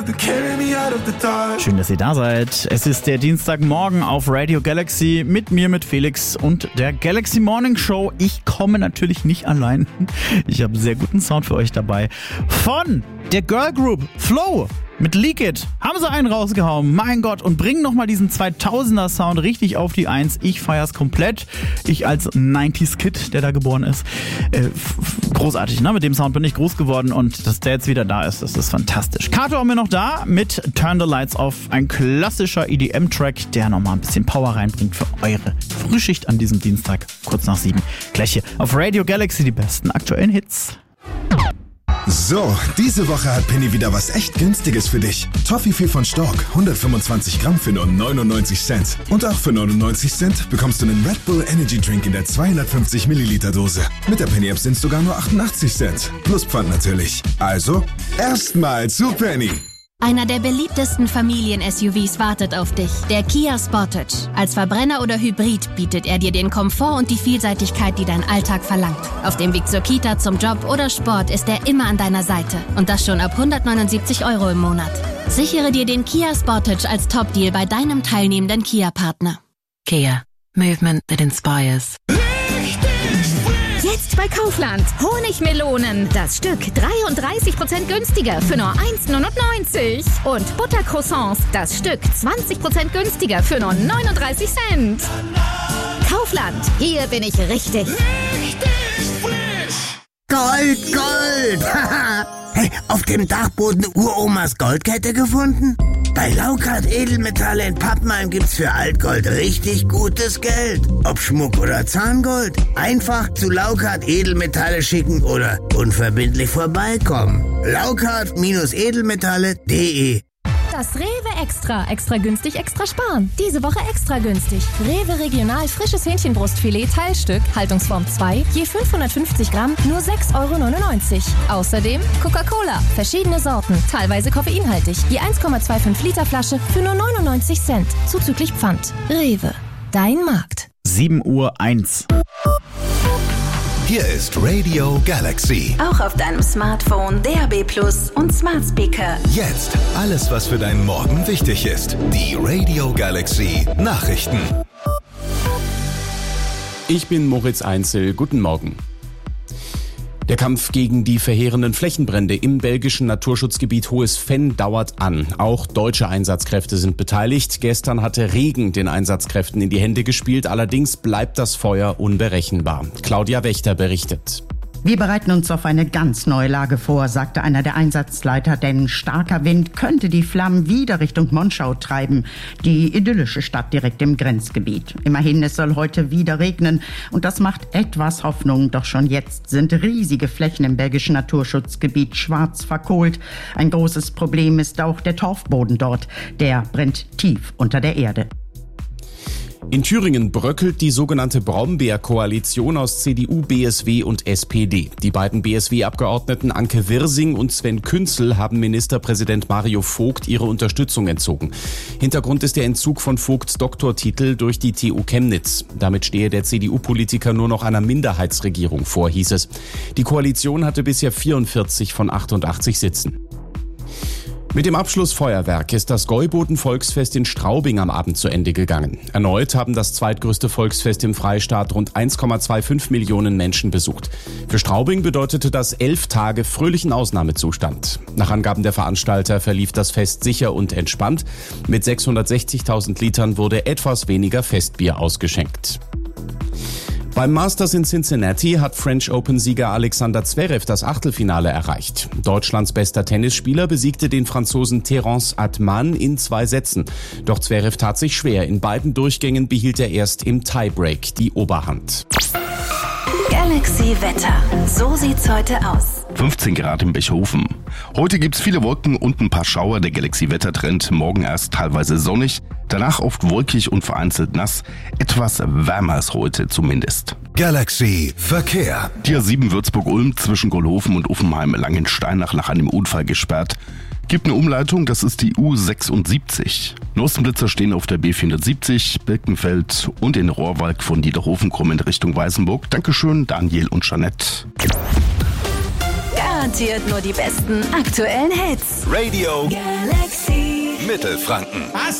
Schön, dass ihr da seid. Es ist der Dienstagmorgen auf Radio Galaxy mit mir, mit Felix und der Galaxy Morning Show. Ich komme natürlich nicht allein. Ich habe sehr guten Sound für euch dabei. Von der Girl Group Flow mit Leak It haben sie einen rausgehauen. Mein Gott, und bringen nochmal diesen 2000er Sound richtig auf die Eins. Ich feier's komplett. Ich als 90s Kid, der da geboren ist. Großartig, ne? Mit dem Sound bin ich groß geworden und dass der jetzt wieder da ist, das ist fantastisch. Kato haben wir noch da mit Turn the Lights Off. Ein klassischer EDM-Track, der nochmal ein bisschen Power reinbringt für eure Frühschicht an diesem Dienstag, kurz nach 7. Gleich hier auf Radio Galaxy die besten aktuellen Hits. So, diese Woche hat Penny wieder was echt Günstiges für dich. Toffifee von Stork, 125 Gramm für nur 99 Cent. Und auch für 99 Cent bekommst du einen Red Bull Energy Drink in der 250 Milliliter Dose. Mit der Penny App sind es sogar nur 88 Cent. Plus Pfand natürlich. Also, erstmal zu Penny. Einer der beliebtesten Familien-SUVs wartet auf dich, der Kia Sportage. Als Verbrenner oder Hybrid bietet er dir den Komfort und die Vielseitigkeit, die dein Alltag verlangt. Auf dem Weg zur Kita, zum Job oder Sport ist er immer an deiner Seite. Und das schon ab 179 € im Monat. Sichere dir den Kia Sportage als Top-Deal bei deinem teilnehmenden Kia-Partner. Kia. Movement that inspires. Jetzt bei Kaufland. Honigmelonen. Das Stück 33% günstiger für nur 1,99 €. Und Buttercroissants. Das Stück 20% günstiger für nur 39 Cent. Kaufland. Hier bin ich richtig. Gold, Gold! Hey, auf dem Dachboden Uromas Goldkette gefunden? Bei Laukart Edelmetalle in Pappenheim gibt's für Altgold richtig gutes Geld. Ob Schmuck oder Zahngold. Einfach zu Laukart Edelmetalle schicken oder unverbindlich vorbeikommen. Laukart-edelmetalle.de. Das Rewe Extra. Extra günstig, extra sparen. Diese Woche extra günstig. Rewe Regional frisches Hähnchenbrustfilet Teilstück, Haltungsform 2, je 550 Gramm, nur 6,99 €. Außerdem Coca-Cola, verschiedene Sorten, teilweise koffeinhaltig, je 1,25 Liter Flasche für nur 99 Cent, zuzüglich Pfand. Rewe, dein Markt. 7:01 Uhr. Hier ist Radio Galaxy. Auch auf deinem Smartphone, DAB+ und Smart Speaker. Jetzt alles, was für deinen Morgen wichtig ist. Die Radio Galaxy Nachrichten. Ich bin Moritz Einzel. Guten Morgen. Der Kampf gegen die verheerenden Flächenbrände im belgischen Naturschutzgebiet Hohes Venn dauert an. Auch deutsche Einsatzkräfte sind beteiligt. Gestern hatte Regen den Einsatzkräften in die Hände gespielt. Allerdings bleibt das Feuer unberechenbar. Claudia Wächter berichtet. Wir bereiten uns auf eine ganz neue Lage vor, sagte einer der Einsatzleiter, denn starker Wind könnte die Flammen wieder Richtung Monschau treiben, die idyllische Stadt direkt im Grenzgebiet. Immerhin, es soll heute wieder regnen und das macht etwas Hoffnung, doch schon jetzt sind riesige Flächen im belgischen Naturschutzgebiet schwarz verkohlt. Ein großes Problem ist auch der Torfboden dort, der brennt tief unter der Erde. In Thüringen bröckelt die sogenannte Brombeer-Koalition aus CDU, BSW und SPD. Die beiden BSW-Abgeordneten Anke Wirsing und Sven Künzel haben Ministerpräsident Mario Vogt ihre Unterstützung entzogen. Hintergrund ist der Entzug von Vogts Doktortitel durch die TU Chemnitz. Damit stehe der CDU-Politiker nur noch einer Minderheitsregierung vor, hieß es. Die Koalition hatte bisher 44 von 88 Sitzen. Mit dem Abschlussfeuerwerk ist das Gäuboden-Volksfest in Straubing am Abend zu Ende gegangen. Erneut haben das zweitgrößte Volksfest im Freistaat rund 1,25 Millionen Menschen besucht. Für Straubing bedeutete das 11 Tage fröhlichen Ausnahmezustand. Nach Angaben der Veranstalter verlief das Fest sicher und entspannt. Mit 660.000 Litern wurde etwas weniger Festbier ausgeschenkt. Beim Masters in Cincinnati hat French Open-Sieger Alexander Zverev das Achtelfinale erreicht. Deutschlands bester Tennisspieler besiegte den Franzosen Terence Atman in 2 Sätzen. Doch Zverev tat sich schwer. In beiden Durchgängen behielt er erst im Tiebreak die Oberhand. Galaxy Wetter. So sieht's heute aus. 15 Grad in Bechhofen. Heute gibt's viele Wolken und ein paar Schauer. Der Galaxy-Wettertrend. Morgen erst teilweise sonnig, danach oft wolkig und vereinzelt nass. Etwas wärmer als heute zumindest. Galaxy Verkehr. Die A7 Würzburg-Ulm zwischen Gohlhofen und Uffenheim-Langensteinach nach einem Unfall gesperrt. Gibt eine Umleitung, das ist die U76. Nostenblitzer stehen auf der B470, Birkenfeld und in Rohrwalk von Niederhofen krumm in Richtung Weißenburg. Dankeschön, Daniel und Jeanette. Garantiert nur die besten aktuellen Hits. Radio Galaxy. Mittelfranken. Was?